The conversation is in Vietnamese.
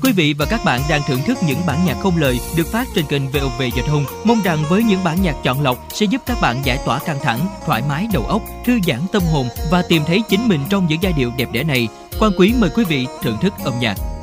Quý vị và các bạn đang thưởng thức những bản nhạc không lời được phát trên kênh VOV Giao thông. Mong rằng với những bản nhạc chọn lọc sẽ giúp các bạn giải tỏa căng thẳng, thoải mái đầu óc, thư giãn tâm hồn và tìm thấy chính mình trong những giai điệu đẹp đẽ này. Quang Quý mời quý vị thưởng thức âm nhạc.